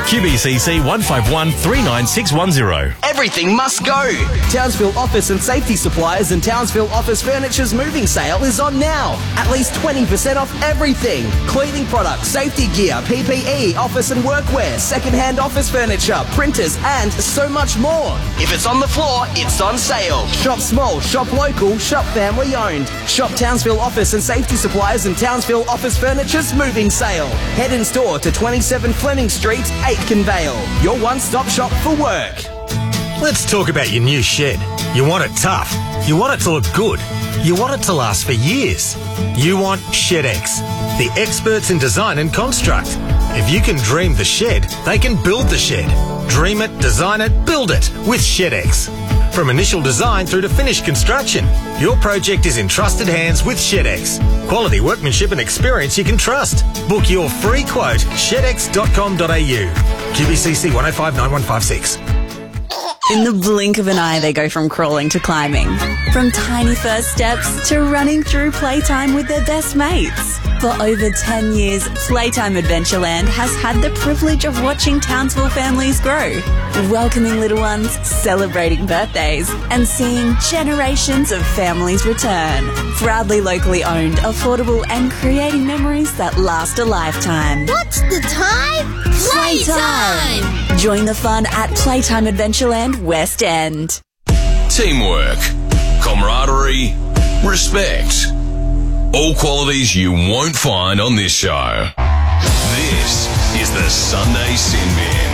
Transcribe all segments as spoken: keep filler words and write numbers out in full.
Q B C C one five one three nine six one zero. Everything must go. Townsville Office and Safety Suppliers and Townsville Office Furniture's moving sale is on now. At least twenty percent off everything. Cleaning products, safety gear, P P E, office and workwear, second-hand office furniture, printers, and so much more. If it's on the floor, it's on sale. Shop small, shop local, shop family owned. Shop Townsville Office and Safety Suppliers and Townsville Office Furniture's moving sale. Head in store to twenty-seven Fleming Street, Aitken Vale. Your one-stop shop for work. Let's talk about your new shed. You want it tough. You want it to look good. You want it to last for years. You want ShedX, the experts in design and construct. If you can dream the shed, they can build the shed. Dream it, design it, build it with ShedX. From initial design through to finished construction, your project is in trusted hands with ShedX. Quality workmanship and experience you can trust. Book your free quote, shed x dot com dot a u. Q B C C one oh five nine one five six. In the blink of an eye, they go from crawling to climbing. From tiny first steps to running through playtime with their best mates. For over ten years, Playtime Adventureland has had the privilege of watching Townsville families grow, welcoming little ones, celebrating birthdays, and seeing generations of families return. Proudly locally owned, affordable, and creating memories that last a lifetime. What's the time? Playtime! Join the fun at Playtime Adventureland West End. Teamwork, camaraderie, respect. All qualities you won't find on this show. This is the Sunday Sin Bin.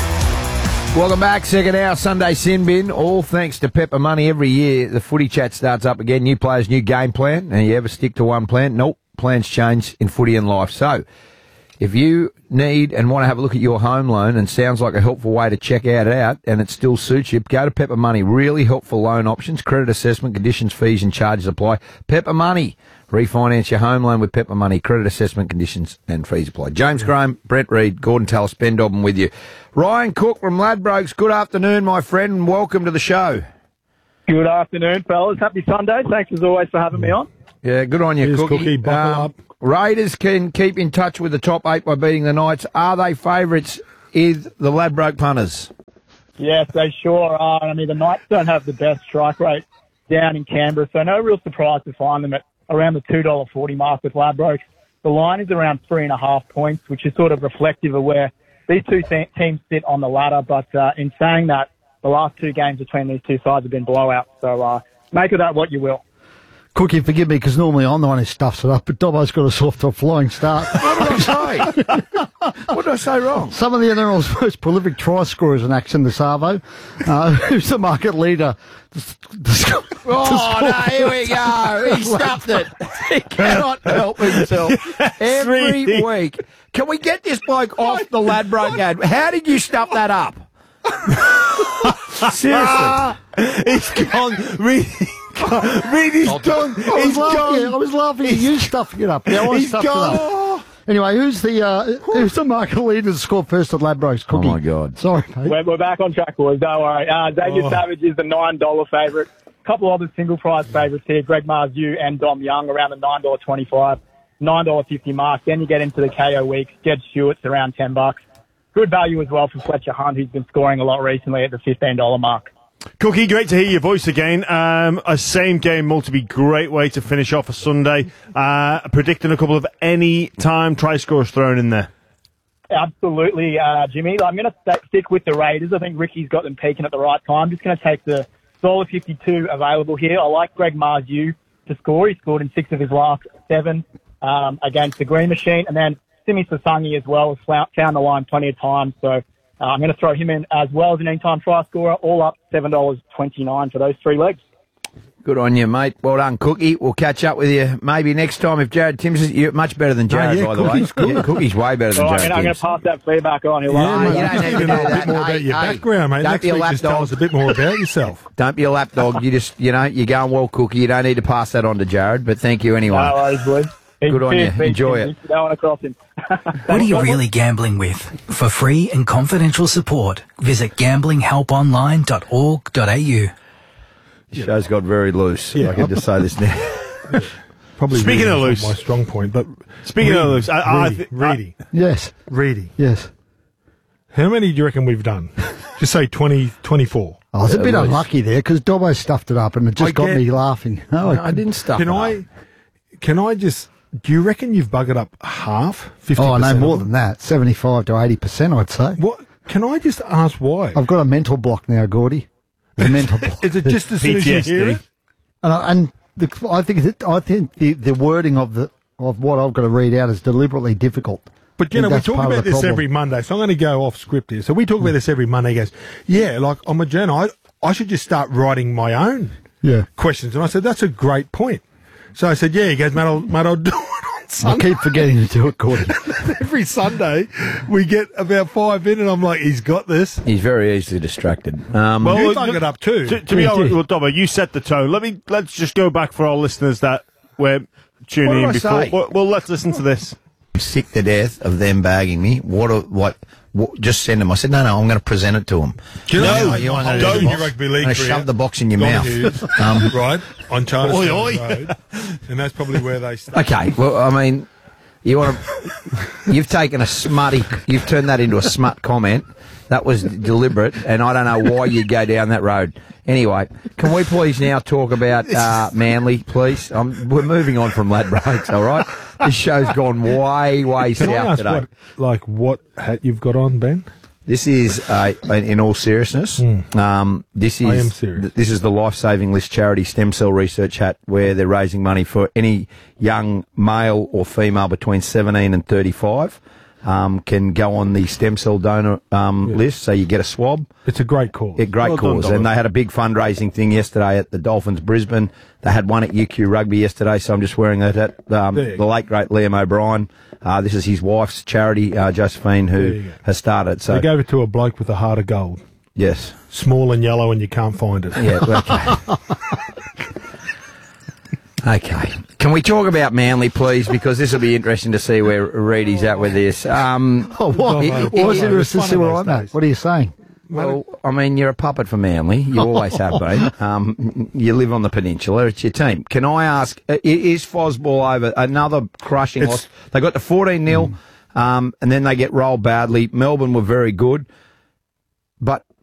Welcome back, second hour Sunday Sin Bin. All thanks to Pepper Money. Every year the footy chat starts up again. New players, new game plan. And you ever stick to one plan? Nope. Plans change in footy and life. So, if you need and want to have a look at your home loan and sounds like a helpful way to check out out and it still suits you, go to Pepper Money. Really helpful loan options, credit assessment, conditions, fees and charges apply. Pepper Money. Refinance your home loan with Pepper Money. Credit assessment, conditions and fees apply. James Graham, Brent Reid, Gordon Tallis, Ben Dobbin with you. Ryan Cook from Ladbrokes, good afternoon, my friend, and welcome to the show. Good afternoon, fellas. Happy Sunday. Thanks as always for having me on. Yeah, good on you, Here's Cookie. Cookie, buckle up. Raiders can keep in touch with the top eight by beating the Knights. Are they favourites with the Ladbroke punters? Yes, they sure are. I mean, the Knights don't have the best strike rate down in Canberra, so no real surprise to find them at around the two dollars forty mark with Ladbrokes. The line is around three and a half points, which is sort of reflective of where these two th- teams sit on the ladder. But uh, in saying that, the last two games between these two sides have been blowouts. So uh, make of that what you will. Cookie, forgive me, because normally I'm the one who stuffs it up, but Dobbo's got us off to a flying start. What did I say? What did I say wrong? Some of the N R L's most prolific try scorers in action this Arvo, uh, who's the market leader. Oh, no, here we go. He stuffed it. He cannot help himself. Every week. Can we get this bloke off the Ladbroke ad? How did you stuff that up? Seriously. He's gone. Really, really done. I was, He's laughing, gone. I was laughing at you stuffing it up. Yeah, I He's stuffed gone. it up. Anyway, who's the uh, who's the market leader to score first at Ladbrokes? Cookie. Oh, my God. Sorry, mate. We're, we're back on track, boys. Don't worry. Uh, Xavier Oh. Savage is the nine dollars favourite. A couple other single prize favourites here, Greg Marzu and Dom Young, around the nine dollars twenty-five, nine dollars fifty mark. Then you get into the K O weeks. Jed Stewart's around ten bucks. Good value as well for Fletcher Hunt, who's been scoring a lot recently at the fifteen dollars mark. Cookie, great to hear your voice again. Um, a same game multi, great way to finish off a Sunday. Uh, predicting a couple of any time try scores thrown in there. Absolutely, uh, Jimmy. I'm going to st- stick with the Raiders. I think Ricky's got them peaking at the right time. Just going to take the one fifty-two available here. I like Greg Marzu to score. He scored in six of his last seven um, against the Green Machine. And then Simi Sasangi as well has found the line plenty of times. So uh, I'm going to throw him in as well as an anytime try scorer. All up seven dollars twenty-nine for those three legs. Good on you, mate. Well done, Cookie. We'll catch up with you maybe next time if Jared Timms is... You're much better than Jared, yeah, by the Cookie's way. good. Yeah, Cookie's way better than All right, Jared I'm going Timms. to pass that feedback on. He'll Yeah, like mate, it. you don't need to you do know a that. bit more Hey, about your hey, background, mate. don't Next be a week, just tell lapdog. us a bit more about yourself. Don't be a lapdog. You just, you know, you're going well, Cookie. You don't need to pass that on to Jared, but thank you anyway. No worries, boys. Good on you. Enjoy it. Don't want to cross him. What are you really gambling with? For free and confidential support, visit gambling help online dot org dot a u. The show's got very loose. Yeah. I can just say this now. Probably Speaking reading of is not loose. my strong point, but Speaking reading, of loose, I- I reading, thi- reading, yes, reading. yes. How many do you reckon we've done? Just say twenty, twenty-four. I was a bit unlucky there because Dobbo stuffed it up and it just I got get- me laughing. No, I didn't stuff Can it I? up. Can I just? Do you reckon you've buggered up half? fifty Oh, no, percent more of than them? that. seventy-five to eighty percent, I'd say. What? Can I just ask why? I've got a mental block now, Gordy. A mental block. Is it just as soon as you hear it? And, I- and the, I think that, I think the, the wording of the of what I've got to read out is deliberately difficult. But, you I know, think we that's talk part of about the this problem. every Monday, so I'm going to go off script here. So we talk about this every Monday. He goes, yeah, like, I'm a journal. I, I should just start writing my own Yeah. questions. And I said, that's a great point. So I said, yeah. He goes, mate, I'll, mate, I'll do it on I Sunday. keep forgetting to do it, Gordy. Every Sunday, we get about five in, and I'm like, he's got this. He's very easily distracted. Um, Well, You look, bug it up too. To, to be honest, well, Dobbo, you set the tone. Let me let's just go back for our listeners that were tuning What did in I before. say? Well, well, let's listen to this. I'm sick to death of them bagging me. What? A, what, what? Just send them. I said, no, no, I'm going to present it to them. Do you know- no, you want to Don't do the you box? rugby league I'm going to career. shove the box in your Gone mouth. Hughes, Um, right, on China Oi, Street oi. Road. And that's probably where they start. Okay, well, I mean, you want to. You've taken a smutty. You've turned that into a smut comment. That was deliberate, and I don't know why you'd go down that road. Anyway, can we please now talk about uh, Manly, please? Um, we're moving on from Ladbrokes, all right? This show's gone way, way Can I south ask today. what, like, what hat you've got on, Ben? This is, uh, in all seriousness, um, this is I am serious. th- this is the Life Saving List charity stem cell research hat, where they're raising money for any young male or female between seventeen and thirty-five. Um, can go on the stem cell donor um, list, so you get a swab. It's a great cause. Yeah, great Well done, cause. Dobbo. And they had a big fundraising thing yesterday at the Dolphins Brisbane. They had one at U Q Rugby yesterday, so I'm just wearing that at um, There you the late, great Liam O'Brien. Uh, this is his wife's charity, uh, Josephine, There who you go. has started. So They gave it to a bloke with a heart of gold. yes. Small and yellow, and you can't find it. Yeah, okay. Okay. Can we talk about Manly, please? Because this will be interesting to see where Reedy's at with this. Um, Oh, what? Dobbo, What's Dobbo, interesting it's to one see of where those I'm at? days. What are you saying? well, I mean, you're a puppet for Manly. You always have been. Um, you live on the peninsula. It's your team. Can I ask, uh, i- is Fosball over another crushing It's- loss? They got to fourteen nil, um, and then they get rolled badly. Melbourne were very good. But